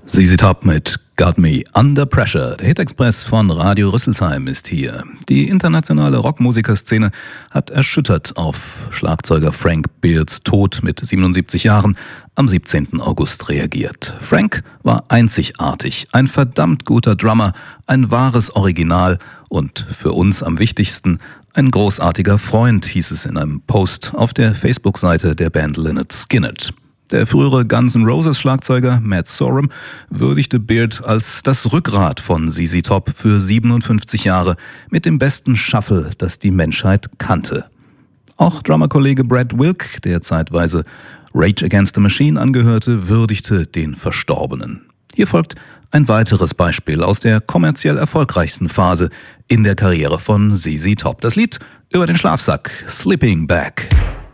ZZ Top mit Got Me Under Pressure. Der Hit-Express von Radio Rüsselsheim ist hier. Die internationale Rockmusikerszene hat erschüttert auf Schlagzeuger Frank Beards Tod mit 77 Jahren am 17. August reagiert. Frank war einzigartig, ein verdammt guter Drummer, ein wahres Original und für uns am wichtigsten ein großartiger Freund, hieß es in einem Post auf der Facebook-Seite der Band Lynyrd Skynyrd. Der frühere Guns N' Roses Schlagzeuger Matt Sorum würdigte Beard als das Rückgrat von ZZ Top für 57 Jahre mit dem besten Shuffle, das die Menschheit kannte. Auch Drummerkollege Brad Wilk, der zeitweise Rage Against the Machine angehörte, würdigte den Verstorbenen. Hier folgt ein weiteres Beispiel aus der kommerziell erfolgreichsten Phase in der Karriere von ZZ Top. Das Lied über den Schlafsack, Sleeping Bag.